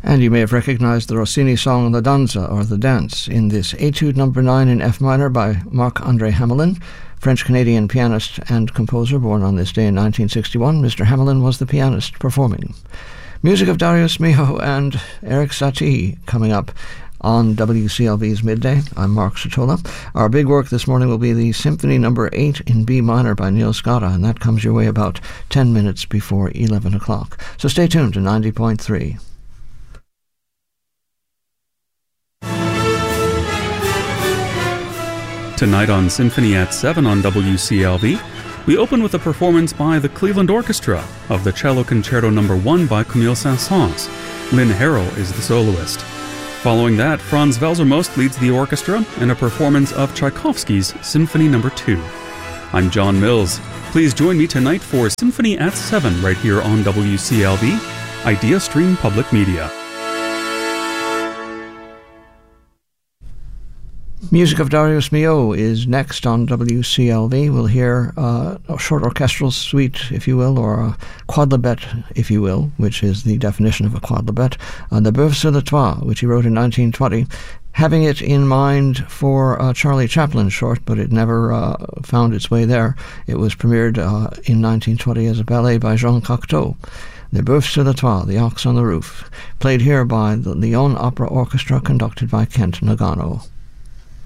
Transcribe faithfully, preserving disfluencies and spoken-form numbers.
And you may have recognized the Rossini song La Danza, or The Dance, in this Etude number nine in F minor by Marc-André Hamelin, French-Canadian pianist and composer born on this day in nineteen sixty-one. Mister Hamelin was the pianist performing. Music of Darius Milhaud and Eric Satie coming up on W C L V's Midday. I'm Mark Sotola. Our big work this morning will be the Symphony number eight in B minor by Neil Scotta, and that comes your way about ten minutes before eleven o'clock. So stay tuned to ninety point three. Tonight on Symphony at seven on W C L V, we open with a performance by the Cleveland Orchestra of the Cello Concerto number one by Camille Saint-Saëns. Lynn Harrell is the soloist. Following that, Franz Welser-Most leads the orchestra in a performance of Tchaikovsky's Symphony number two. I'm John Mills. Please join me tonight for Symphony at seven right here on W C L V, Idea Stream Public Media. Music of Darius Milhaud is next on W C L V. We'll hear uh, a short orchestral suite, if you will, or a quodlibet, if you will, which is the definition of a quodlibet, uh, the Boeuf sur le Toit, which he wrote in nineteen twenty, having it in mind for a Charlie Chaplin short, but it never uh, found its way there. It was premiered uh, in nineteen twenty as a ballet by Jean Cocteau. The Boeuf sur le Toit, The Ox on the Roof, played here by the Lyon Opera Orchestra, conducted by Kent Nagano.